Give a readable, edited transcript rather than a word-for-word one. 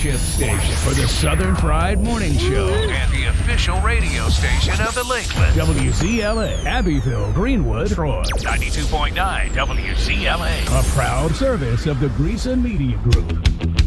flagship station for the Southern Fried Morning Show. And the official radio station of the Lakeland. WZLA, Abbeville, Greenwood, Troy. 92.9 WZLA. A proud service of the Greason Media Group.